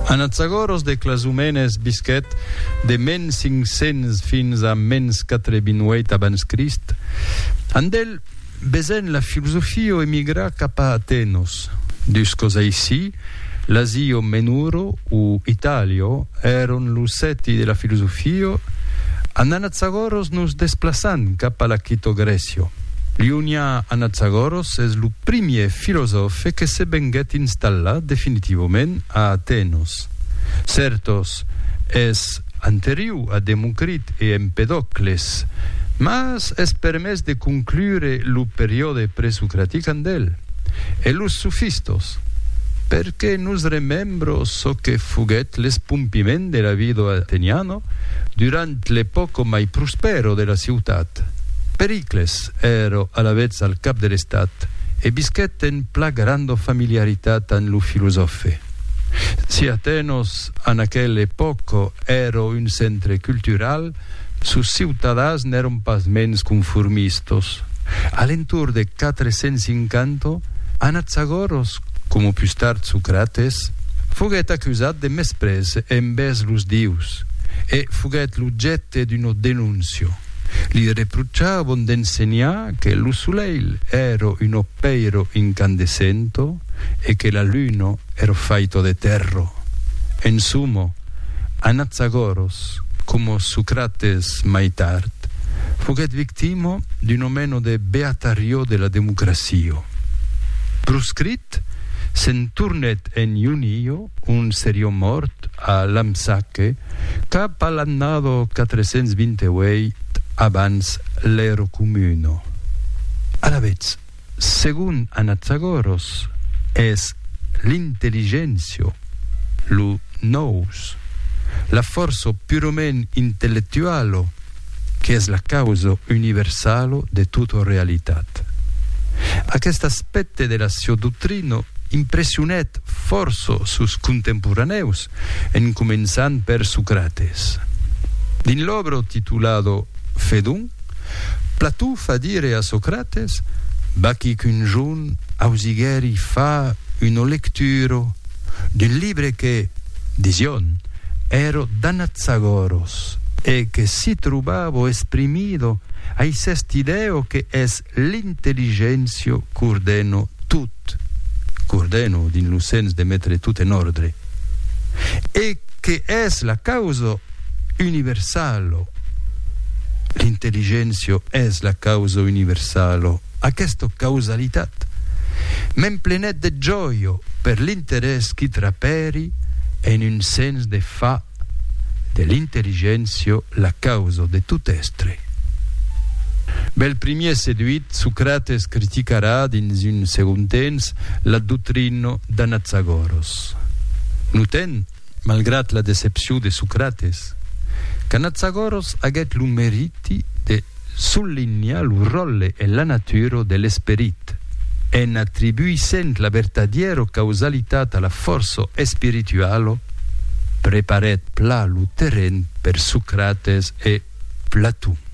Anaxagoros de clasumenes bisquet de men 500 fins a mens 4.008 abans Crist, andel besen la filosofia emigra cap a Atenos. Duscos així, l'Asio menuro u Italio eron l'ussetti della filosofia, an Anaxagoros nos desplaçant cap a la Quito Grecio. Liunia Anaxagoros es lo primier filosofe que se venguet installat definitivament a Atenos. Certos es anterior a Democrit e Empedocles, mas es permès de conclure lo periode presocratic andel. E los sofistos, perché nos remembro so che fuguet l'espumpiment de la vida ateniano durant l'epoca mai prospero de la ciutat. Pericles ero alla vez al cap de l'estat e bisquet en pla grande familiaritat an lo filosofe. Si Atenos en aquella epoca era un centre cultural, sus ciutadans n'eran pas mens conformistos. Alentour de 450, Anaxagoros, como più tard Socrates, fuguet accusat de mespres envers los dius e fuguet l'oggetto d'uno denuncio. Li reprochavan d'ensegnar che lo soleil era un opero incandescente e che la luna era faito de terra. En sumo, Anaxagoros, come Socrates mai tard, fuguet victimo d'un omeno de beatario de la democrazia. Proscrit, se'n tornet en junio un serio mort a Lampsaque cap a l'annado 428 abans l'ero comuno. Alla vez, segun Anaxagoros, es l'intelligenzia, lo nous, la forza purament intellettuale che es la causa universale de tutta realitat. Aquest aspecte de la sua dottrina impressionet força sus contemporaneus, en començant per Socrates. Din l'obra titulado Fedum, Platù fa dire a Socrates bachi qu'un giorno ausigeri fa una lettura d'un libro che, dision, era d'Anaxagoros e che si trovava esprimido ai sest'ideo che es l'intelligenzia cordeno tut, cordeno din lo sens de mettere tut in ordine, e che es la causa universale. L'intelligenzia es la causa universale. Aquesta causalitat m'en plenet de gioia per l'interès qui traperi en un sens de fa de l'intelligenzia la causa de tot estre. Bel primier seduit, Socrates criticarà dins un segon temps la dottrina d'Anaxagoros. Noten, malgrat la decepció de Socrates, que Anaxagoros aguet lo meriti de soulignar lo rolle e la natura de l'esperit, en attribuissent la vertadiera causalitat a la forza spirituale, preparet pla lo terren per Socrates e Platù.